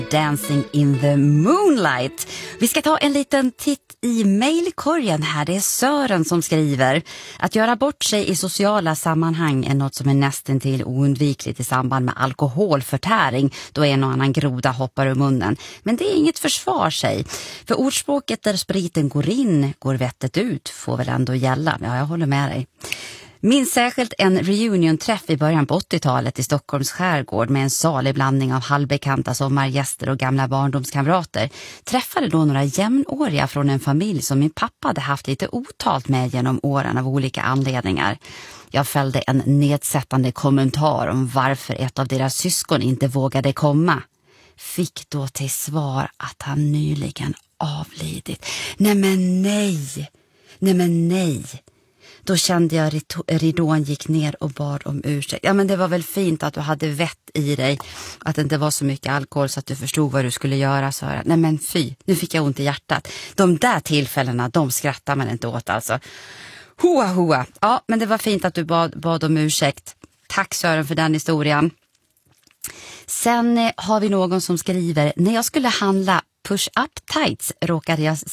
Dancing in the Moonlight. Vi ska ta en liten titt i mejlkorgen här. Det är Sören som skriver: att göra bort sig i sociala sammanhang är något som är nästan till oundvikligt i samband med alkoholförtäring, då en och annan groda hoppar ur munnen. Men det är inget försvar sig. För ordspråket där spriten går in, går vettet ut får väl ändå gälla. Ja, jag håller med dig. Minns särskilt en reunion-träff i början på 80-talet i Stockholms skärgård med en salig blandning av halvbekanta sommargäster och gamla barndomskamrater. Träffade då några jämnåriga från en familj som min pappa hade haft lite otalt med genom åren av olika anledningar. Jag fällde en nedsättande kommentar om varför ett av deras syskon inte vågade komma. Fick då till svar att han nyligen avlidit. Nej men nej. Då kände jag ridån gick ner och bad om ursäkt. Ja, men det var väl fint att du hade vett i dig. Att det inte var så mycket alkohol så att du förstod vad du skulle göra, Sören. Nej men fy, nu fick jag ont i hjärtat. De där tillfällena, de skrattar man inte åt alltså. Hoa. Ja, men det var fint att du bad om ursäkt. Tack Sören för den historien. Sen har vi någon som skriver: när jag skulle handla push-up tights råkade jag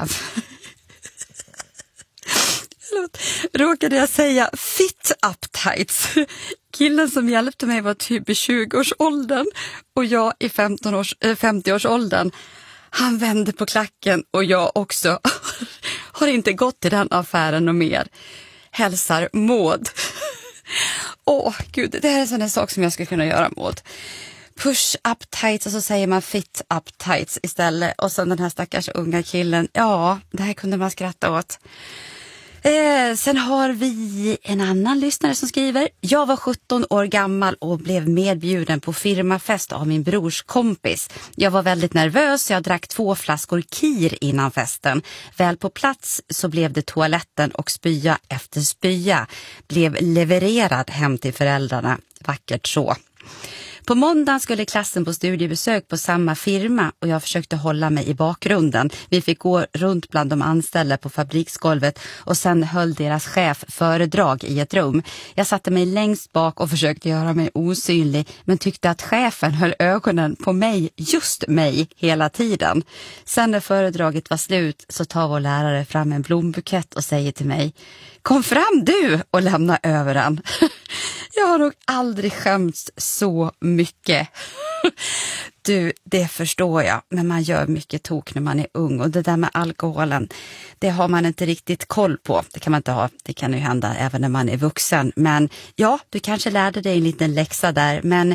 säga fit-up tights. Killen som hjälpte mig var typ i 20-årsåldern och jag i 50-årsåldern. Han vände på klacken och jag också. Har inte gått till den affären och mer. Hälsar Maud. Gud, det här är en sån här sak som jag skulle kunna göra, Maud. Push-up tights och så säger man fit-up tights istället. Och sen den här stackars unga killen. Ja, det här kunde man skratta åt. Sen har vi en annan lyssnare som skriver: jag var 17 år gammal och blev medbjuden på firmafest av min brors kompis. Jag var väldigt nervös så jag drack 2 flaskor kir innan festen. Väl på plats så blev det toaletten och spya efter spya. Blev levererad hem till föräldrarna. Vackert så. På måndagen skulle klassen på studiebesök på samma firma och jag försökte hålla mig i bakgrunden. Vi fick gå runt bland de anställda på fabriksgolvet och sen höll deras chef föredrag i ett rum. Jag satte mig längst bak och försökte göra mig osynlig men tyckte att chefen höll ögonen på mig, just mig, hela tiden. Sen när föredraget var slut så tar vår lärare fram en blombukett och säger till mig: kom fram du och lämna över den. Jag har nog aldrig skämts så mycket. Du, det förstår jag. Men man gör mycket tok när man är ung. Och det där med alkoholen, det har man inte riktigt koll på. Det kan man inte ha. Det kan ju hända även när man är vuxen. Men ja, du kanske lärde dig en liten läxa där. Men